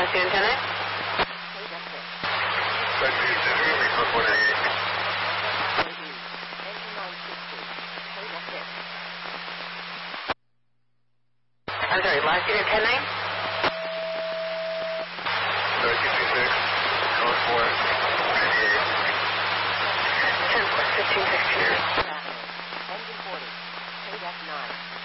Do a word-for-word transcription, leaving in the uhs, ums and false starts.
student ten nine. I'm sorry, last student ten nine? ten four, fifteen sixteen. Engine forty, K F nine.